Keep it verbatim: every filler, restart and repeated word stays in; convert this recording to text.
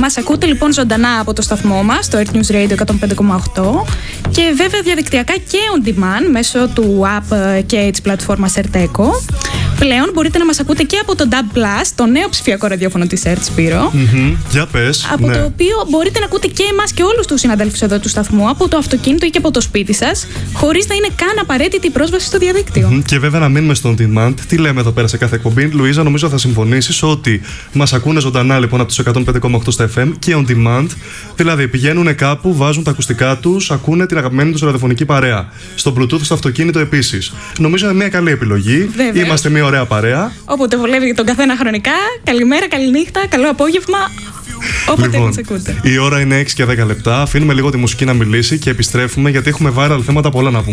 Μας ακούτε λοιπόν ζωντανά από το σταθμό μας, το Earth News Radio εκατόν πέντε κόμμα οκτώ, και βέβαια διαδικτυακά και on demand μέσω του app και της πλατφόρμας Erteco. Πλέον μπορείτε να μας ακούτε και από το Dub Plus, το νέο ψηφιακό ραδιόφωνο της Earth, Σπύρο. Mm-hmm. Για πες. Από ναι. το οποίο μπορείτε να ακούτε και εμάς και όλους τους συναδέλφους εδώ του σταθμού από το αυτοκίνητο ή και από το σπίτι σας, χωρίς να είναι καν απαραίτητη η πρόσβαση στο διαδίκτυο. Mm-hmm. Και βέβαια να μείνουμε στο on demand. Τι λέμε εδώ πέρα σε κάθε εκπομπή. Λουίζα, νομίζω θα συμφωνήσεις ότι μας ακούνε ζωντανά λοιπόν από τους εκατόν πέντε κόμμα οκτώ στα εφ εμ και on demand. Δηλαδή πηγαίνουν κάπου, βάζουν τα ακουστικά τους, ακούνε την αγαπημένη τους ραδιοφωνική παρέα. Στο Bluetooth, στο αυτοκίνητο επίσης. Νομίζω είναι μια καλή επιλογή. Βέβαια. Είμαστε μια ωραία παρέα. Όποτε βολεύει τον καθένα χρονικά. Καλημέρα, καληνύχτα, καλό απόγευμα. Όποτε λοιπόν, μας ακούτε. Η ώρα είναι έξι και δέκα λεπτά. Αφήνουμε λίγο τη μουσική να μιλήσει και επιστρέφουμε γιατί έχουμε viral θέματα πολλά να πούμε.